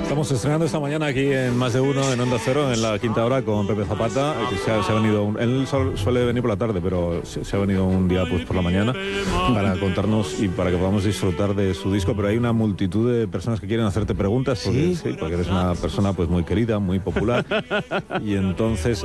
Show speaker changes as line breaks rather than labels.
Estamos estrenando esta mañana aquí en Más de Uno, en Onda Cero, en la quinta hora, con Pepe Zapata, que se ha venido, él suele venir por la tarde, pero se ha venido un día pues por la mañana para contarnos y para que podamos disfrutar de su disco. Pero hay una multitud de personas que quieren hacerte preguntas, porque, ¿sí? Porque eres una persona pues muy querida, muy popular, y entonces